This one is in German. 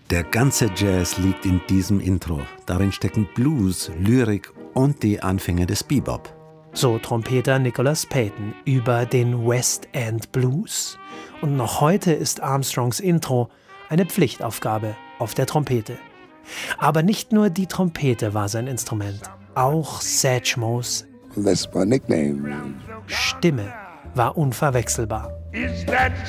Der ganze Jazz liegt in diesem Intro. Darin stecken Blues, Lyrik und die Anfänge des Bebop. So Trompeter Nicholas Payton über den West End Blues. Und noch heute ist Armstrongs Intro eine Pflichtaufgabe auf der Trompete. Aber nicht nur die Trompete war sein Instrument. Auch Satchmos That's my nickname. Stimme war unverwechselbar.